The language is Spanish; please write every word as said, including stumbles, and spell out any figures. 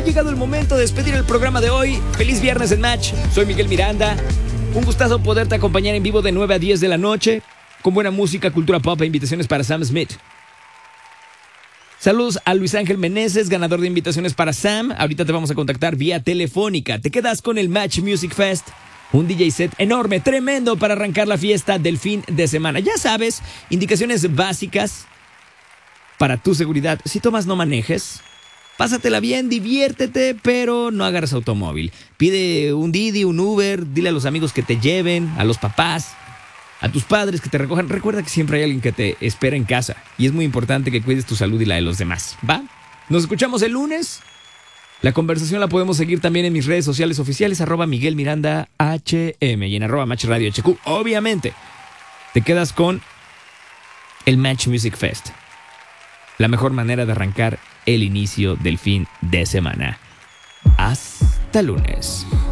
llegado el momento de despedir el programa de hoy. Feliz viernes en Match. Soy Miguel Miranda. Un gustazo poderte acompañar en vivo de nueve a diez de la noche con buena música, cultura pop e invitaciones para Sam Smith. Saludos a Luis Ángel Meneses, ganador de invitaciones para Sam. Ahorita te vamos a contactar vía telefónica. Te quedas con el Match Music Fest. Un D J set enorme, tremendo para arrancar la fiesta del fin de semana. Ya sabes, indicaciones básicas para tu seguridad. Si tomas, no manejes. Pásatela bien, diviértete, pero no agarres automóvil. Pide un Didi, un Uber, dile a los amigos que te lleven, a los papás, a tus padres que te recojan. Recuerda que siempre hay alguien que te espera en casa y es muy importante que cuides tu salud y la de los demás, ¿va? Nos escuchamos el lunes. La conversación la podemos seguir también en mis redes sociales oficiales, arroba Miguel Miranda H M y en arroba Match Radio H Q. Obviamente, te quedas con el Match Music Fest. La mejor manera de arrancar el inicio del fin de semana. Hasta lunes.